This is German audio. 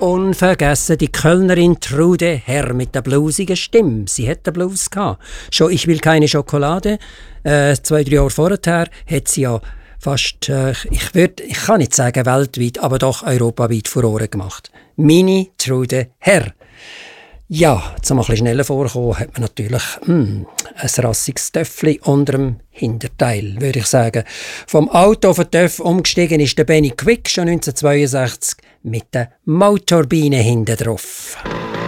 Unvergessen die Kölnerin Trude Herr mit der bluesigen Stimme. Sie hat den Blues gehabt. Schon «Ich will keine Schokolade», 2-3 Jahre vorher, hat sie ja fast, ich kann nicht sagen weltweit, aber doch europaweit Furore gemacht. Meine Trude Herr. Ja, zum ein bisschen schneller vorkommen, hat man natürlich ein rassiges Töffli unter dem Hinterteil, würde ich sagen. Vom Auto auf den Töff umgestiegen ist der Benny Quick schon 1962 mit der Motorbiene hinten drauf.